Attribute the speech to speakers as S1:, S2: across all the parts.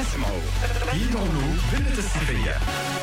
S1: اسمعوا يدوروا بنت الصيفية.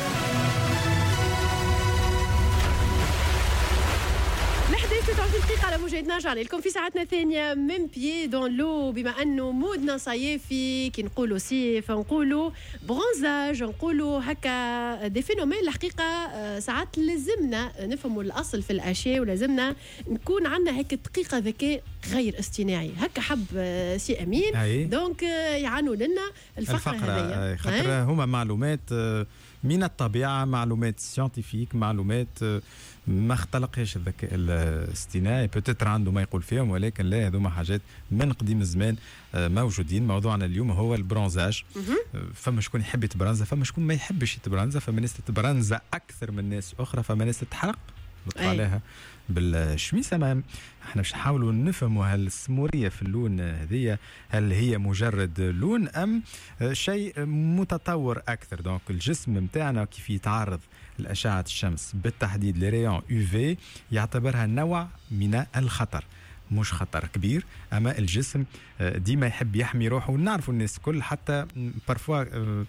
S2: الأحداث 30 دقيقة على موجة نرجع لكم في ساعتنا الثانية من بيي دون لو، بما أنه مودنا صيفي كي نقولوا صيف نقولوا برونزاج نقولوا هكا دي فينومين. الحقيقة ساعات لازمنا نفهموا الأصل في الأشياء ولازمنا نكون عندنا هيك دقيقة ذكاء غير اصطناعي هكا حب سي أمين. دونك يعنوا لنا الفقرة هذيا
S3: خاطر هما معلومات من الطبيعة، معلومات سيانتيفيك، معلومات ما اختلقهاش الذكاء الاصطناعي، بتتر عنده ما يقول فيهم، ولكن لا، هذوما حاجات من قديم الزمان موجودين. موضوعنا اليوم هو البرونزاج. فما شكون يحب يتبرنزا، فما شكون ما يحبش يتبرنزا، فما ناس تتبرنزا أكثر من ناس أخرى، فما ناس تتحرق نطلع عليها بالشميسة. احنا باش نحاولوا نفهموا هل السمورية في اللون هذه هل هي مجرد لون أم شيء متطور أكثر. دونك الجسم متاعنا كيف يتعرض لأشعة الشمس بالتحديد لريون UV يعتبرها نوع من الخطر، مش خطر كبير، أما الجسم ديما يحب يحمي روحه. ونعرفوا الناس كل حتى بارفوا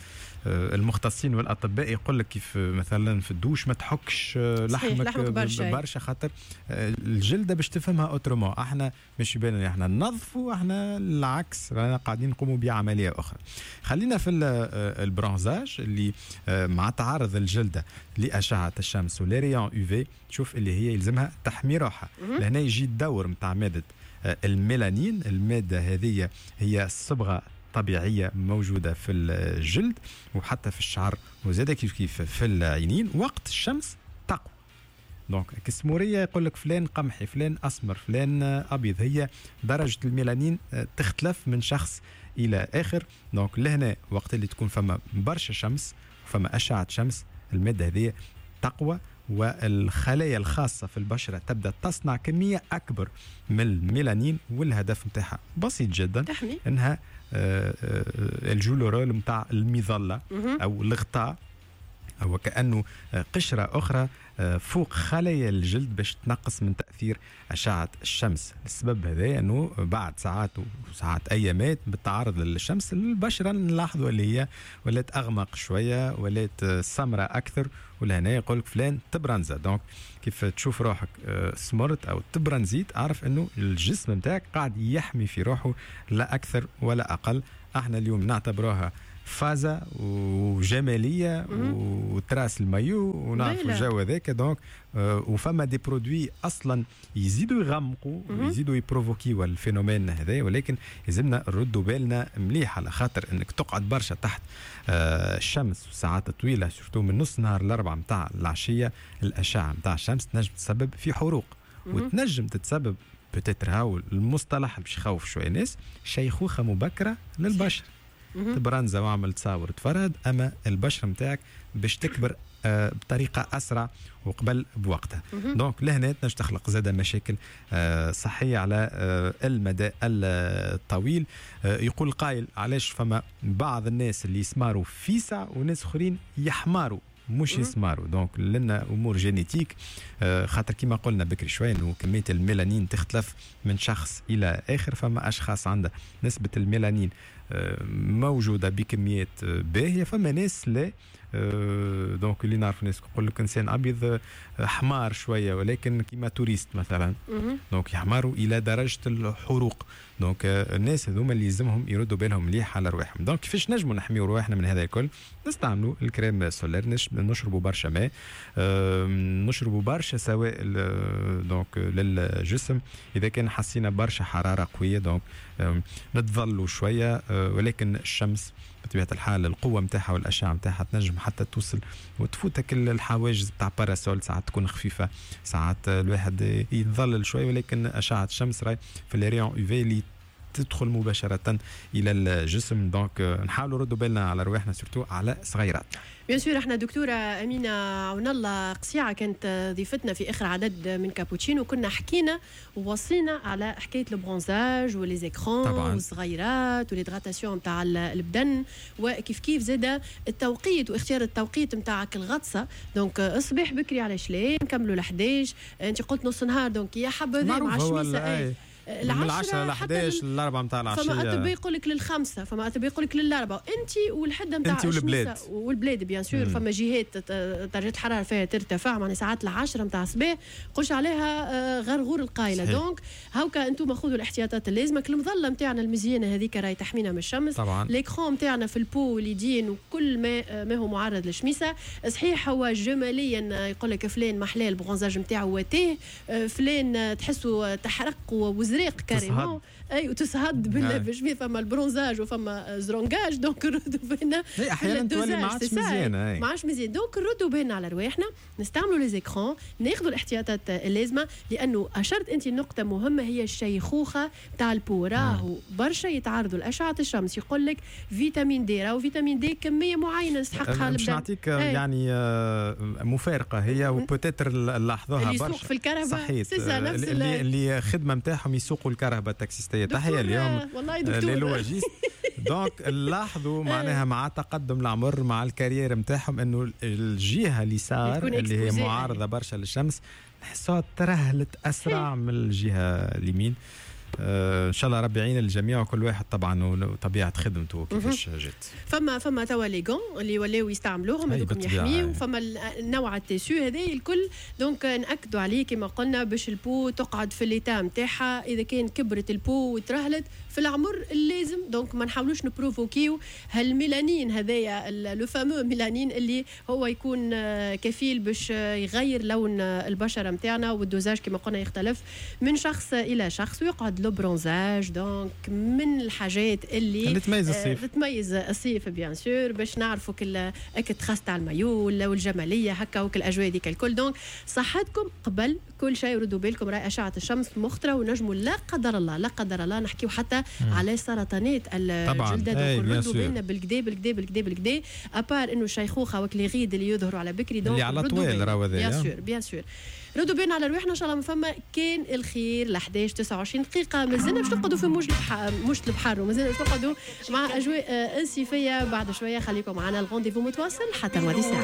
S3: المختصين والأطباء يقول لك كيف مثلا في الدوش ما تحكش لحمك برشا خاطر الجلدة باش تفهمها أوترومون. احنا مش يبان احنا ننظفوا، احنا العكس رانا قاعدين نقوموا بعملية أخرى. خلينا في البرونزاج اللي مع تعرض الجلدة لأشعة الشمس ولريون UV تشوف اللي هي يلزمها تحمي روحها. لهنا يجي الدور متاع مادة الميلانين. المادة هذه هي صبغة طبيعية موجودة في الجلد وحتى في الشعر وزاد كيف في العينين. وقت الشمس تقوى. دونك كسمورية يقول لك فلان قمحي، فلان أسمر، فلان أبيض. هي درجة الميلانين تختلف من شخص إلى آخر. دونك لهنا وقت اللي تكون فما برشا شمس وفما أشعة شمس المادة هذه تقوى، والخلايا الخاصة في البشرة تبدأ تصنع كمية أكبر من الميلانين. والهدف متاعها بسيط جدا،
S2: تحمي
S3: إنها الجولورول متاع المظلة أو الغطاء، أو كأنه قشرة أخرى فوق خلايا الجلد باش تنقص من تأثير أشعة الشمس. السبب هذا أنه بعد ساعات وساعات أيامات بالتعرض للشمس البشرة نلاحظوا اللي هي ولات أغمق شوية، ولات سمراء أكثر. ولهنا يقول لك فلان تبرنزا. دونك كيف تشوف روحك سمرت أو تبرنزيت أعرف أنه الجسم متاعك قاعد يحمي في روحه لا أكثر ولا أقل. احنا اليوم نعتبروها فازة وجمالية وتراس المايو ونعرف الجو ذاك. دونك وفما دي برودوي أصلا يزيدوا يغمقوا ويزيدوا يبروفوكيوا الفينومين هذا، ولكن يلزمنا نردوا بالنا مليح على خاطر انك تقعد برشا تحت الشمس ساعات طويلة سورتو من نص نهار الأربعة متاع العشية. الأشعة متاع الشمس تنجم تسبب في حروق وتنجم تتسبب بتتر هاو المصطلح باش يخوف شوية ناس شيخوخة مبكرة للبشر. تبرنزا وعمل تصاور تفرد، أما البشرة متاعك باش تكبر بطريقة أسرع وقبل بوقتها. دونك لهنا تنجم تخلق زادة مشاكل صحية على المدى الطويل. يقول قائل علاش فما بعض الناس اللي يسماروا فيسع وناس اخرين يحماروا مش يسماروا. دونك لنا امور جينيتيك، خاطر كما قلنا بكري شويه انه كميه الميلانين تختلف من شخص الى اخر. فما اشخاص عندها نسبه الميلانين موجوده بكميات باهيه، فما ناس لا. دونك اللي نعرف ناس يقول لك انسان ابيض حمار شويه ولكن كيما توريست مثلا، دونك يحمروا الى درجه الحروق. دونك الناس هذوما اللي يلزمهم يردوا بالهم مليح على رواحهم. دونك كيفاش نجموا نحميوا رواحنا من هذا الكل؟ نستعملوا الكريم سولير، نشربوا برشا ماء، نشربوا برشا سوائل دونك للجسم. اذا كان حسينا برشا حراره قويه دونك نتظلوا شويه، ولكن الشمس بطبيعة الحال القوة متاعها والأشعة متاعها تنجم حتى توصل وتفوتك الحواجز بتاع باراسول. ساعات تكون خفيفة، ساعات الواحد يتظلل شوي، ولكن أشعة الشمس راي في الريون UV اللي تدخل مباشرة إلى الجسم. دونك نحاولوا ردوا بالنا على رواحنا سورتو على صغيرات.
S2: بيان سور احنا دكتورة أمينة عون الله قصيعة كانت ضيفتنا في آخر عدد من كابوتشينو، كنا حكينا ووصينا على حكاية البرونزاج وليزيكرون والصغيرات والهيدراتاسيون نتاع البدن، وكيف كيف زاد التوقيت واختيار التوقيت نتاعك الغطسة. دونك الصباح بكري علاش لا نكملوا ل11، انت قلت نص نهار دونك يا حبذا مع الشميسة
S3: من 10 ل 11 ل 4 نتاع العشيه.
S2: فما اطباء يقول لك للخمسه، فما اطباء يقول لك للاربعه، انت والحده نتاع
S3: والبلاد
S2: والبلاد بيان سور. فما جهات درجه الحراره فيها ترتفع، معناها ساعات ل10 نتاع الصباح قش عليها غرغور القايله. دونك هاوكا انتم خذوا الاحتياطات اللازمه. المظله نتاعنا المزيانه هذيك راهي تحمينا من الشمس طبعا. ليكرون نتاعنا في البو واليدين وكل ما هو معرض للشميسه. صحيح هو جماليا يقول لك فلان محلاه البرونزاج نتاعو وتاه، فلان تحسوا تحرق وزريق كاريمون، اي وتسهد بالشميسه. فما البرونزاج وفما زرونجاج. دونك نردوا بالنا
S3: احيانا تولي ما عادش مزيانه،
S2: ما عادش مزيان. دونك نردوا بالنا على رواحنا، نستعملوا لي زيكرون، ناخذوا الاحتياطات اللازمه. لانه اشرت انت نقطه مهمه هي الشيخوخه تاع البو. راهو برشا يتعرضوا لاشعه الشمس، يقول لك فيتامين دي، راهو فيتامين دي كميه معينه نستحقها.
S3: مش نعطيك يعني مفارقه هي وبوتيتر نلاحظوها برشا
S2: اللي يسوق في الكرهبه
S3: صحيح.
S2: نفس
S3: اللي خدمه نتاعهم يسوقوا الكرهبه التاكسيستيه. تحيه اليوم للواجيست. دونك نلاحظوا معناها مع تقدم العمر مع الكارير نتاعهم انه الجهه اليسار اللي هي معارضه برشا للشمس نحسوها ترهلت اسرع من الجهه اليمين. ان شاء الله ربي يعين الجميع وكل واحد طبعا وطبيعه خدمته كيفاش جات.
S2: فما توا لي غون اللي ولاو يستعملوهم هذوكم يحميو. فما النوع التيسو هذا الكل. دونك ناكدوا عليه كما قلنا باش البو تقعد في الليتا نتاعها. اذا كان كبرت البو وترهلت في العمر اللازم، دونك ما نحاولوش نبروفوكيو هالميلانين هذايا لو فامو ميلانين اللي هو يكون كفيل باش يغير لون البشره نتاعنا. والدوزاج كما قلنا يختلف من شخص الى شخص، ويقعد لو برونزاج. دونك من الحاجات اللي تميز الصيف بيان سور، باش نعرفوا كل تراس تاع المايو والجماليه هكا وكل الاجواء ديك الكل. دونك صحتكم قبل كل شيء. ردوا بالكم راهي اشعه الشمس مخطره، ونجموا لا قدر الله نحكيو حتى على سرطانات الجلد. ردوا بالنا بالكدا ابار انه الشيخوخه وكلي غيد اللي يظهروا على بكري. دونك
S3: اللي على طويل راهو هذايا
S2: بيان سور ردوا بالنا على رواحنا. ان شاء الله ما فما كان الخير ل 11 29 دقيقه. مازلنا باش نقعدوا في موج البحر ومازلنا باش نقعدوا مع اجواء انسيفيه بعد شويه. خليكم معنا، الغونديفو متواصل حتى بعد ساعه.